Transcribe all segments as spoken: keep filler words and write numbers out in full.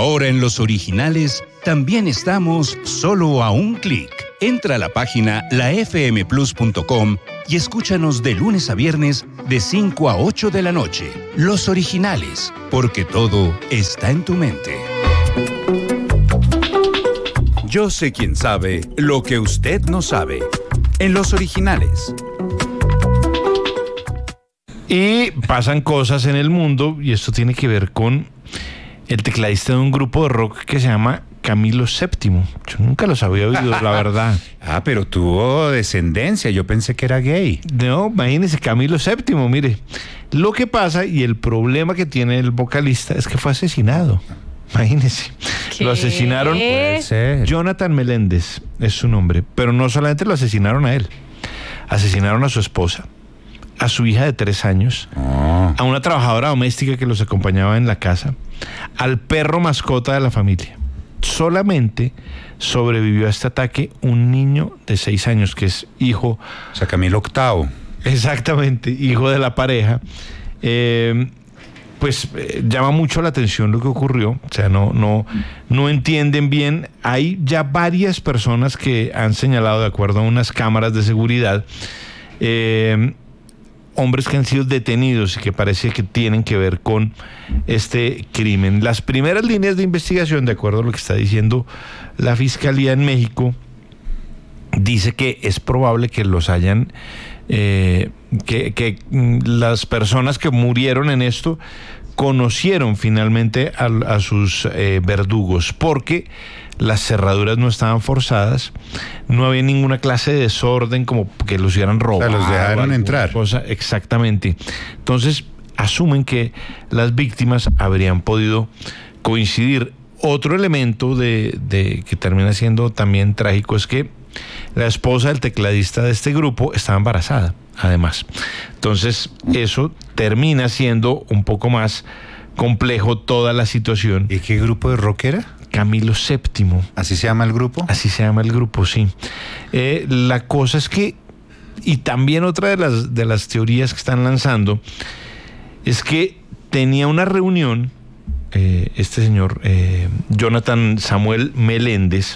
Ahora en Los Originales también estamos solo a un clic. Entra a la página la f m plus punto com y escúchanos de lunes a viernes de cinco a ocho de la noche. Los Originales, porque todo está en tu mente. Yo sé quién sabe lo que usted no sabe. En Los Originales. Y pasan cosas en el mundo, y esto tiene que ver con el tecladista de un grupo de rock que se llama Camilo séptimo. Yo nunca los había oído, la verdad. Ah, pero tuvo descendencia. Yo pensé que era gay. No, imagínese, Camilo séptimo, mire. Lo que pasa y el problema que tiene el vocalista es que fue asesinado. Imagínese. ¿Qué? Lo asesinaron. Puede ser. Jonathan Meléndez es su nombre. Pero no solamente lo asesinaron a él. Asesinaron a su esposa, a su hija de tres años, Oh. a una trabajadora doméstica que los acompañaba en la casa, al perro mascota de la familia. Solamente sobrevivió a este ataque un niño de seis años, que es hijo... O sea, Camilo octavo. Exactamente, hijo de la pareja. Eh, pues eh, llama mucho la atención lo que ocurrió. O sea, no, no, no entienden bien. Hay ya varias personas que han señalado, de acuerdo a unas cámaras de seguridad, eh, hombres que han sido detenidos y que parece que tienen que ver con este crimen. Las primeras líneas de investigación, de acuerdo a lo que está diciendo la Fiscalía en México, dice que es probable que los hayan, eh, que, que las personas que murieron en esto conocieron finalmente a, a sus eh, verdugos, porque las cerraduras no estaban forzadas, no había ninguna clase de desorden como que los hubieran robado. O sea, los dejaron entrar. Cosa, exactamente. Entonces, asumen que las víctimas habrían podido coincidir. Otro elemento de, de que termina siendo también trágico es que la esposa del tecladista de este grupo estaba embarazada, además. Entonces, eso termina siendo un poco más complejo toda la situación. ¿Y qué grupo de rock era? Camilo séptimo. ¿Así se llama el grupo? Así se llama el grupo, sí. Eh, la cosa es que, y también otra de las, de las teorías que están lanzando, es que tenía una reunión, eh, este señor, eh, Jonathan Samuel Meléndez,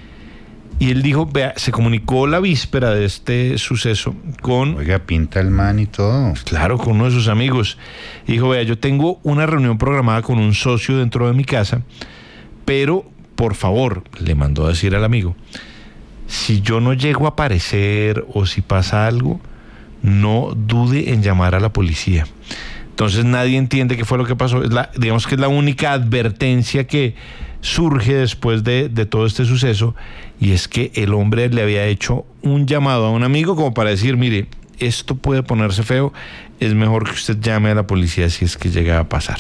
y él dijo, vea, se comunicó la víspera de este suceso con... Oiga, pinta el man y todo. Claro, con uno de sus amigos. Y dijo, vea, yo tengo una reunión programada con un socio dentro de mi casa, pero, por favor, le mandó a decir al amigo, si yo no llego a aparecer o si pasa algo, no dude en llamar a la policía. Entonces nadie entiende qué fue lo que pasó. Es la, digamos que es la única advertencia que surge después de, de todo este suceso, y es que el hombre le había hecho un llamado a un amigo como para decir, mire, esto puede ponerse feo, es mejor que usted llame a la policía si es que llega a pasar.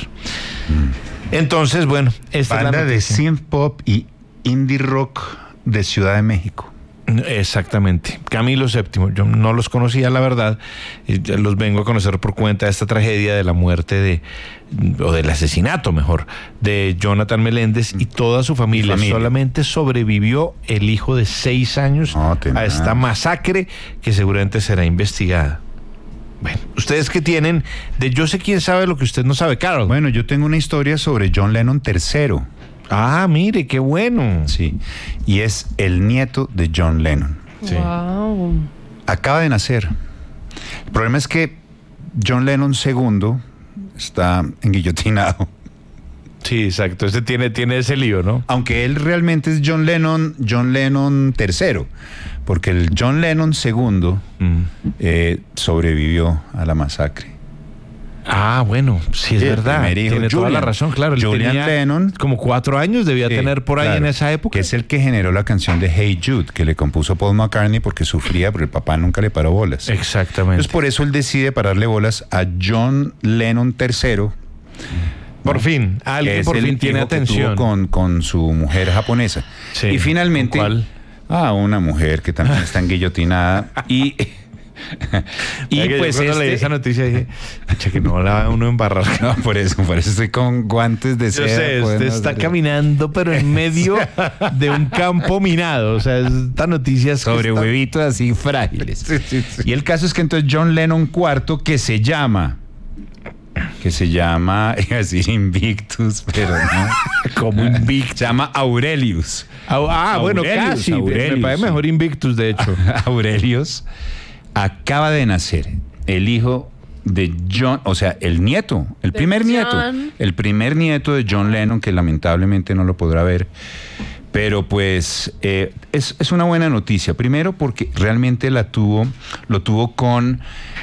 Mm. Entonces, bueno, esta Banda es la de noticia. synth pop y indie rock de Ciudad de México. Exactamente, Camilo séptimo. Yo no los conocía, la verdad, los vengo a conocer por cuenta de esta tragedia de la muerte de, o del asesinato mejor, de Jonathan Meléndez y toda su familia. familia. Solamente sobrevivió el hijo de seis años No, a esta masacre que seguramente será investigada. Bueno, ustedes que tienen de yo sé quién sabe lo que usted no sabe, Carol. Bueno, yo tengo una historia sobre John Lennon tercero. Ah, mire, qué bueno. Sí, y es el nieto de John Lennon. Sí. Wow. Acaba de nacer. El problema es que John Lennon segundo está enguillotinado. Sí, exacto. Este tiene, tiene ese lío, ¿no? Aunque él realmente es John Lennon, John Lennon tercero, porque el John Lennon segundo Mm. eh, sobrevivió a la masacre. Ah, bueno, sí es Sí, el verdad. primer hijo, Tiene toda Julian. la razón, claro. Él Julian tenía Lennon. como cuatro años, debía Sí, tener por ahí claro, en esa época. Que es el que generó la canción de Hey Jude, que le compuso Paul McCartney porque sufría, pero el papá nunca le paró bolas. Exactamente. Entonces por eso él decide pararle bolas a John Lennon tercero. Por fin, que alguien es por el fin tiene hijo que atención. tuvo con, con su mujer japonesa. Sí. Y finalmente, ¿Cuál? a una mujer que también está enguillotinada. y y Oiga, yo pues cuando leí este- esa noticia dije, "Pucha, que no la va uno a embarrar". No, por eso, por eso estoy con guantes de Yo seda. sé, podemos usted está hacer- caminando, pero en medio de un campo minado. O sea, esta noticia es que sobre está- huevitos así frágiles. Y el caso es que entonces John Lennon cuarto, que se llama que se llama, iba a decir Invictus, pero no. Como Invictus. Se llama Aurelius. Ah, bueno, Aurelius, casi. Aurelius. Me parece mejor Invictus, de hecho. Aurelius acaba de nacer el hijo de John, o sea, el nieto, el De primer John. nieto, el primer nieto de John Lennon, que lamentablemente no lo podrá ver. Pero pues eh, es, es una buena noticia. Primero porque realmente la tuvo, lo tuvo con,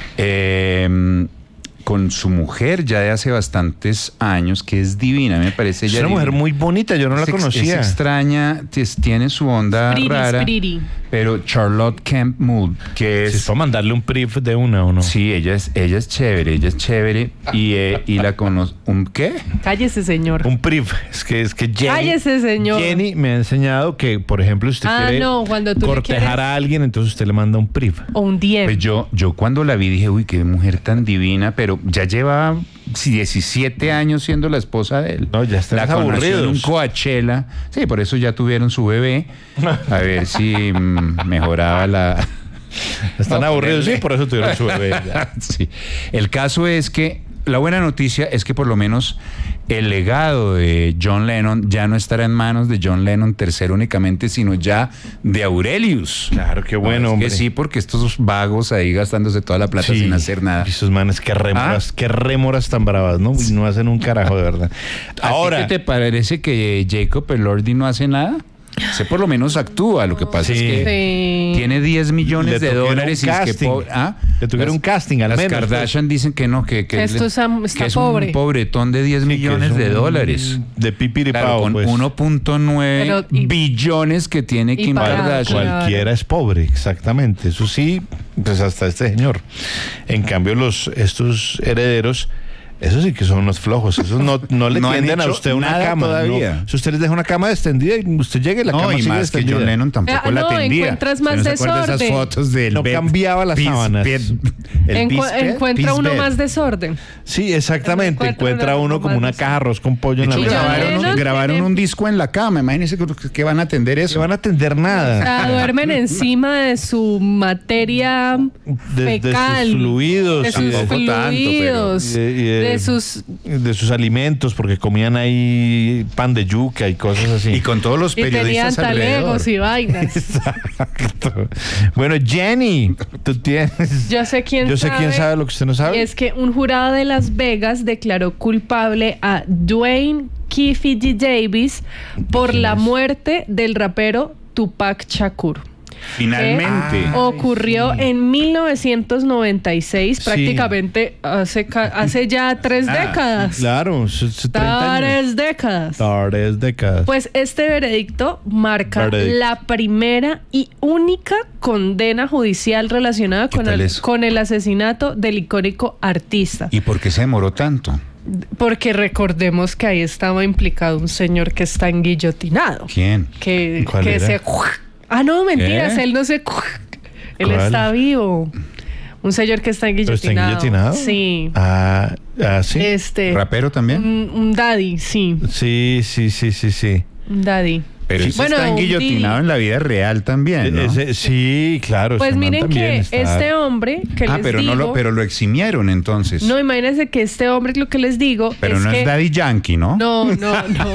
eh, con su mujer ya de hace bastantes años, que es divina, me parece. Es ella una mujer divina. muy bonita, yo no la Es ex- conocía. Es extraña, tis- tiene su onda Pretty, rara. pretty. Pero Charlotte Kemp Mood, que Si es es... para mandarle un priv de una o no. Sí, ella es, ella es chévere, ella es chévere. Y, eh, y la conozco... ¿Un qué? Cállese, señor. Un priv. Es que, es que Jenny, Cállese, señor. Jenny me ha enseñado que, por ejemplo, si usted Ah, quiere no, cuando tú le cortejar quieres- a alguien, entonces usted le manda un priv. O un D M. Pues yo, yo cuando la vi dije, uy, qué mujer tan divina, pero ya lleva diecisiete años siendo la esposa de él. No, ya están La conoció en aburridos. un Coachella. Sí, por eso ya tuvieron su bebé. A ver si mm, mejoraba la... Están No, aburridos, ponerle. sí, por eso tuvieron su bebé. ya. Sí. El caso es que la buena noticia es que por lo menos el legado de John Lennon ya no estará en manos de John Lennon tercero únicamente, sino ya de Aurelius. Claro, qué bueno, No, es hombre. que sí, porque estos vagos ahí gastándose toda la plata Sí, sin hacer nada. y esos manes, qué rémoras, ¿Ah? qué rémoras tan bravas, ¿no? Y no hacen un carajo, de verdad. Ahora, Ahora, ¿qué te parece que Jacob Elordi no hace nada? Se por lo menos actúa, lo que pasa Sí. es que Sí. tiene diez millones le de tocaron dólares un y es que casting. pobre- ¿ah? Le tuvieron Las- un casting, al las menos. pues. Kardashian dicen que no, que, que, Esto le- está- está que es pobre. un pobretón de diez Sí, que millones es de un- dólares. De pipiripao, Claro, con pues. uno punto nueve Pero, y- billones que tiene y Kim para- Kardashian. Claro. Cualquiera es pobre, exactamente. Eso sí, pues hasta este señor. En cambio, los estos herederos, esos sí que son unos flojos. Esos no, no le No han tienden a hecho usted una nada cama. todavía. ¿no? Si usted les deja una cama extendida y usted llega y la No, cama y sigue más que extendida. John Lennon tampoco Ah, la no, atendía. encuentras ¿Usted más no se acuerda de esas desorden. fotos del No bed- cambiaba las peace sábanas. bed- el Encu- peace bed- encuentra peace uno bed. más desorden. Sí, exactamente. Encuentra Encuentra una uno cama como una más caja de arroz con pollo De en la hecho, Y John mesa. grabaron, Lennon grabaron tiene- un disco en la cama. Imagínense que, que van a atender No eso. van a atender O nada. sea, duermen encima de su materia De, de fecal. sus fluidos. De y sus de- Tampoco tanto, fluidos. pero- Y de- y de- de sus... de sus alimentos, porque comían ahí pan de yuca y cosas así. Y con todos los Y tenían periodistas alrededor. talegos y vainas. Exacto. Bueno, Jenny, tú tienes. Yo sé quién Yo sé sabe. quién sabe lo que usted no Y sabe. es que un jurado de Las Vegas declaró culpable a Dwayne Keefe D. Davis por ¿Quién la es? muerte del rapero Tupac Shakur. Finalmente. que ocurrió en mil novecientos noventa y seis, Sí. prácticamente hace, ca- hace ya tres Ah, décadas. Claro, s- s- treinta años. Tres décadas. Tres décadas. Pues este veredicto marca Veredicto. la primera y única condena judicial relacionada ¿Qué con tal el, eso? con el asesinato del icónico artista. ¿Y por qué se demoró tanto? Porque recordemos que ahí estaba implicado un señor que está enguillotinado. ¿Quién? Que, ¿Cuál que era? se... Ah, no, mentiras, ¿Qué? él no se... Él ¿Cuál? está vivo. Un señor que está ¿Pero está enguillotinado. enguillotinado? Sí. Ah, ah, sí. Este... ¿Rapero también? Un, un daddy, sí. Sí, sí, sí, sí, sí. Un daddy. Pero Sí. ese Bueno, está un enguillotinado Didi. en la vida real también, ¿no? Ese- sí, claro. Pues ese man miren también que está- este hombre que ah, les pero digo... no lo, pero lo eximieron entonces. No, imagínense que este hombre, lo que les digo pero es no que... es Daddy Yankee, ¿no? No, no, no.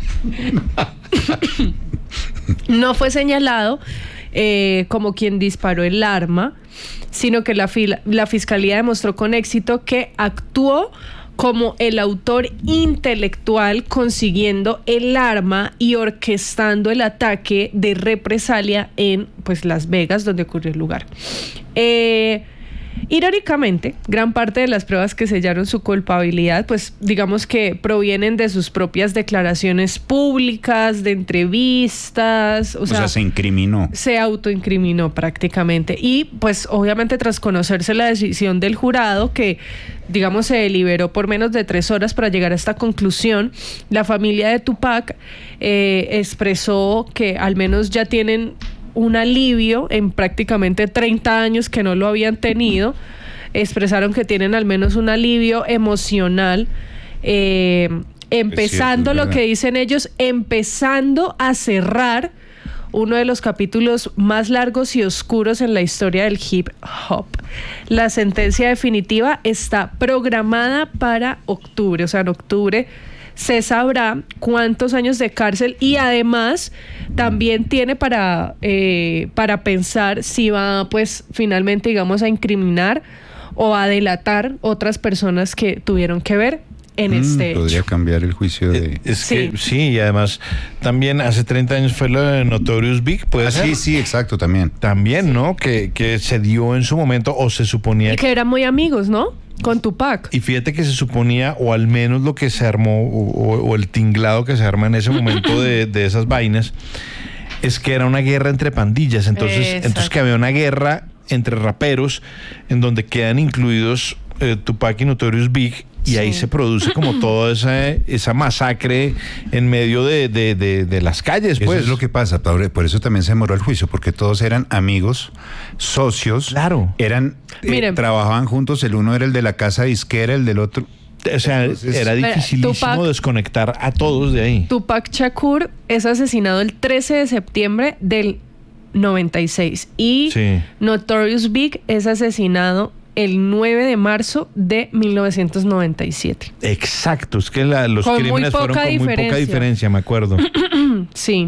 No fue señalado eh, como quien disparó el arma, sino que la, fila- la fiscalía demostró con éxito que actuó como el autor intelectual consiguiendo el arma y orquestando el ataque de represalia en pues Las Vegas, donde ocurrió el lugar. Eh, Irónicamente, gran parte de las pruebas que sellaron su culpabilidad, pues digamos que provienen de sus propias declaraciones públicas, de entrevistas, o, O sea, sea, se incriminó. se autoincriminó prácticamente. Y pues obviamente tras conocerse la decisión del jurado, que digamos se deliberó por menos de tres horas para llegar a esta conclusión, la familia de Tupac eh, expresó que al menos ya tienen un alivio en prácticamente treinta años que no lo habían tenido. Expresaron que tienen al menos un alivio emocional, eh, empezando es lo verdad. que dicen ellos, empezando a cerrar uno de los capítulos más largos y oscuros en la historia del hip hop. La sentencia definitiva está programada para octubre, o sea, en octubre se sabrá cuántos años de cárcel y además también tiene para, eh, para pensar si va pues finalmente digamos a incriminar o a delatar otras personas que tuvieron que ver en Mm, este podría hecho. cambiar el juicio de... Es Sí. que sí, y además también hace treinta años fue lo de Notorious Big, puede Ah, ser. sí, sí, exacto, también. También, ¿no? Que, que se dio en su momento, o se suponía Y que eran muy amigos, ¿no? Con Tupac. Y fíjate que se suponía, o al menos lo que se armó, o, o- o el tinglado que se arma en ese momento de, de esas vainas, es que era una guerra entre pandillas. Entonces, Exacto. entonces que había una guerra entre raperos en donde quedan incluidos eh, Tupac y Notorious Big. Y Sí. ahí se produce como toda esa, esa masacre en medio de, de- de- de las calles, Eso pues. es lo que pasa, Pablo, por eso también se demoró el juicio, porque todos eran amigos, socios, Claro. eran, eh, Miren. trabajaban juntos, el uno era el de la casa disquera, el del otro. O sea, Entonces- era Espera, dificilísimo Tupac- desconectar a todos de ahí. Tupac Shakur es asesinado el trece de septiembre del noventa y seis y Sí. Notorious Big es asesinado el nueve de marzo de mil novecientos noventa y siete. Exacto, es que la- los Con muy crímenes fueron poca con muy poca diferencia. diferencia, me acuerdo. Sí.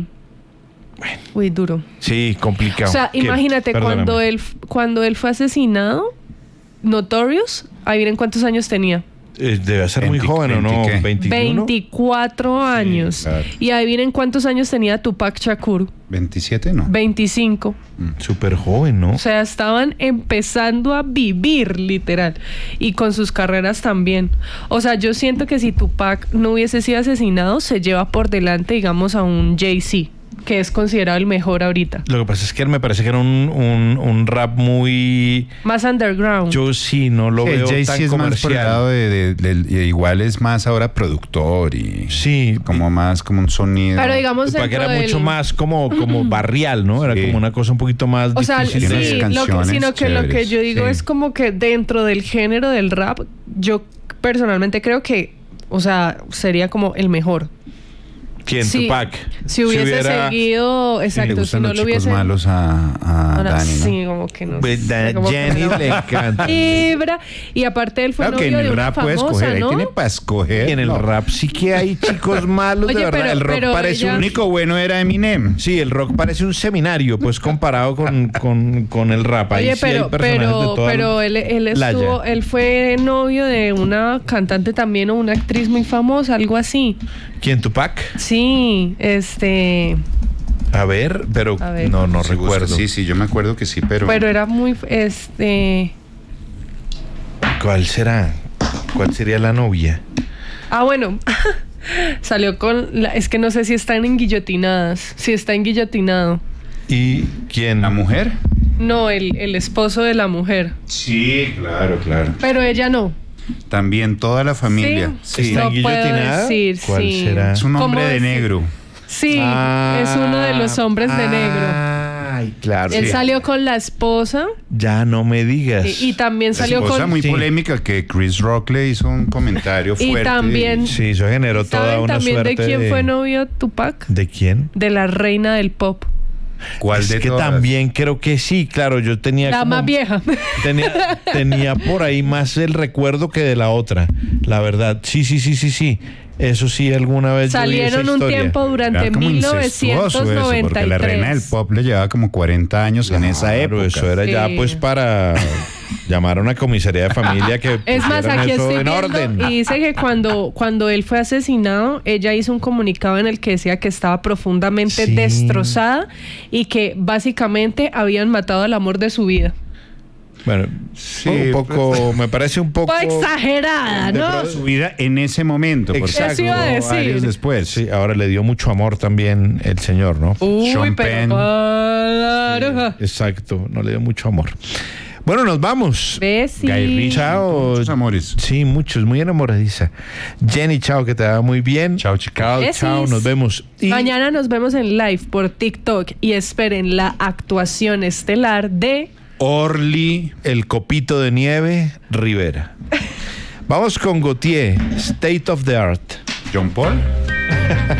Uy, duro. Sí, complicado. O sea, ¿Qué? imagínate Perdóname. cuando él cuando él fue asesinado, Notorious, ahí miren cuántos años tenía. Eh, debe ser muy veinte, joven, ¿o no? veinte, ¿qué? veintiuno. veinticuatro años. claro. Y ahí miren cuántos años tenía Tupac Shakur. veintisiete, ¿no? veinticinco. Súper joven, ¿no? O sea, estaban empezando a vivir, literal. Y con sus carreras también. O sea, yo siento que si Tupac no hubiese sido asesinado, se lleva por delante, digamos, a un Jay-Z, que es considerado el mejor ahorita. Lo que pasa es que él me parece que era un, un, un rap muy... Más underground. Yo sí, no lo Sí, veo Jay-Z tan es más por el comercial. lado de, de- del- y igual es más ahora productor y Sí. como más como un sonido. Pero digamos Tupac dentro era del- mucho más como, como barrial, ¿no? Era Sí. como una cosa un poquito más O sea, difícil. Tiene sí, unas lo que, canciones sino que lo que chéveres, yo digo sí. es como que dentro del género del rap, yo personalmente creo que, o sea, sería como el mejor. ¿Quién? Sí, Tupac. Si hubiese hubiera- seguido, Le exacto, si gustan no los lo chicos hubiese... malos a, a Ahora, Dani, ¿no? sí, como que no. Pues, da- como que Jenny no. le encanta. Vibra. Y aparte él fue Claro que en novio el de una rap puedes famosa, escoger, ahí ¿no? tiene para escoger. Y en el No. rap sí que hay chicos malos, Oye, de verdad. pero- el rock pero parece ella- El un único bueno era Eminem. Sí, el rock parece un seminario, pues comparado con, con, con el rap. Ahí Oye, sí hay pero, personajes de pero, toda pero él, él laya. estuvo, él fue novio de una cantante también o una actriz muy famosa, algo así. ¿Quién, Tupac? Sí, este, A ver, pero A ver. no, no Si gusta, recuerdo. Sí, sí, yo me acuerdo que sí, pero... pero era muy, este, ¿Cuál será? ¿Cuál sería la novia? ah, bueno, salió con, la, es que no sé si están enguillotinadas, si está enguillotinado. ¿Y quién? ¿La mujer? No, el, el esposo de la mujer, Sí, claro, claro. pero ella no. También toda la familia. Sí. Sí. ¿Está No puedo guillotinada? decir, ¿Cuál sí. será? Es un hombre ¿Cómo de decir? negro. Sí, Ah, es uno de los hombres de negro. Ay, claro. Él sí. salió con la esposa Ya no me digas. y, y también La salió esposa con... muy Sí. polémica que Chris Rock le hizo un comentario Y fuerte. también- Sí, eso generó toda ¿Saben una también suerte de quién fue novio Tupac? ¿De quién? De la reina del pop. ¿Cuál es de que todas? también creo que sí, claro, yo tenía La como- más vieja. Tenía, tenía por ahí más el recuerdo que de la otra, la verdad. Sí, sí, sí, sí, sí. Eso sí, alguna vez yo vi Salieron esa un historia. tiempo durante Era como mil incestuoso novecientos eso, noventa porque y la reina del tres. pop le llevaba como cuarenta años en esa Claro, época. eso era ya Sí. pues para llamar a una comisaría de familia que Es más, pusieran aquí eso estoy en viendo orden. y dice que cuando, cuando él fue asesinado, ella hizo un comunicado en el que decía que estaba profundamente Sí. destrozada y que básicamente habían matado al amor de su vida. Bueno, Sí, un poco, me parece un poco... Fue exagerada, de ¿no? pronto- Su vida en ese momento, porque Exacto. Eso iba a decir. años después. Sí, ahora le dio mucho amor también el señor, ¿no? Uy, Sean pero Penn. claro. Exacto, no le dio mucho amor. Bueno, nos vamos. Besi. Guy Ritchie, Chao. muchos amores. Sí, muchos, muy enamoradiza. Jenny, chao, que te va muy bien. Chao, chicos. Chao, Besis. chao, nos vemos. Y Mañana nos vemos en live por TikTok y esperen la actuación estelar de... Orly, el copito de nieve, Rivera. Vamos con Gautier, State of the Art. John Paul.